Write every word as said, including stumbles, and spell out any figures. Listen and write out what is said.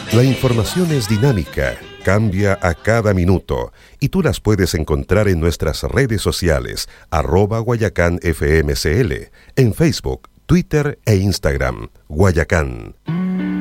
La información es dinámica, cambia a cada minuto y tú las puedes encontrar en nuestras redes sociales, arroba Guayacán F M C L, en Facebook, Twitter e Instagram, Guayacán.